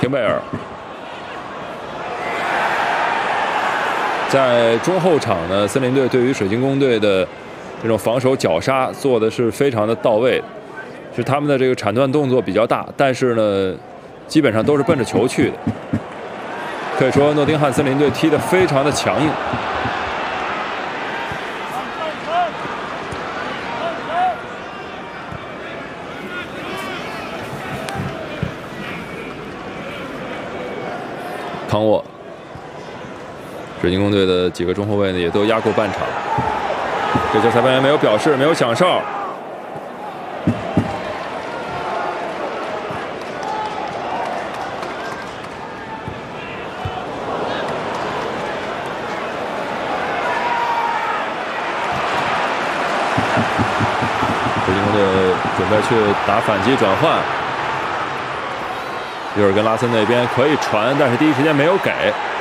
廷贝尔。在中后场呢，森林队对于水晶宫队的这种防守绞杀做的是非常的到位，是他们的这个铲断动作比较大，但是呢，基本上都是奔着球去的。可以说，诺丁汉森林队踢得非常的强硬。康沃。水晶宫队的几个中后卫呢，也都压过半场。这球裁判员没有表示，没有响哨。水晶宫队准备去打反击转换。比尔跟拉森那边可以传，但是第一时间没有给。